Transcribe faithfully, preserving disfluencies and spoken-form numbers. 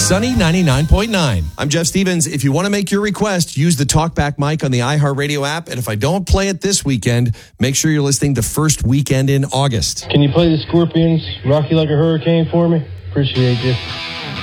Sunny ninety-nine point nine. I'm Jeff Stevens. If you want to make your request, use the TalkBack mic on the iHeartRadio app. And if I don't play it this weekend, make sure you're listening the first weekend in August. Can you play the Scorpions, Rock You Like a Hurricane for me? Appreciate you.